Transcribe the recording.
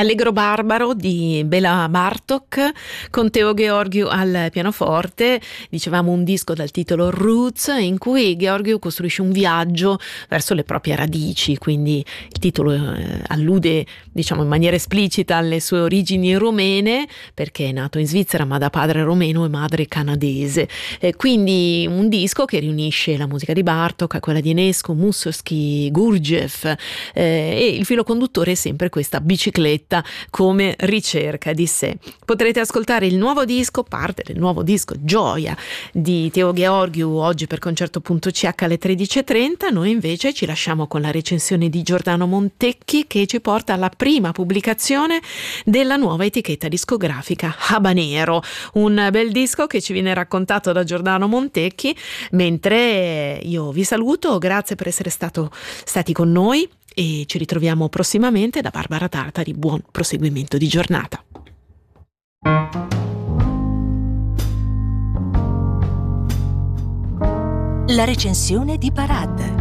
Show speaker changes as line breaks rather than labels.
Allegro Barbaro di Bela Bartok con Teo Gheorghiu al pianoforte. Dicevamo un disco dal titolo Roots, in cui Gheorghiu costruisce un viaggio verso le proprie radici, quindi il titolo allude, diciamo, in maniera esplicita alle sue origini rumene, perché è nato in Svizzera ma da padre romeno e madre canadese. Quindi un disco che riunisce la musica di Bartok a quella di Enescu, Mussorgsky, Gurdjieff, e il filo conduttore è sempre questa bicicletta come ricerca di sé. Potrete ascoltare il nuovo disco, parte del nuovo disco Gioia di Teo Gheorghiu oggi per concerto.ch alle 13.30. Noi invece ci lasciamo con la recensione di Giordano Montecchi, che ci porta alla prima pubblicazione della nuova etichetta discografica Habanero, un bel disco che ci viene raccontato da Giordano Montecchi. Mentre io vi saluto, grazie per essere stati con noi e ci ritroviamo prossimamente. Da Barbara Tartari, buon proseguimento di giornata.
La recensione di Parad.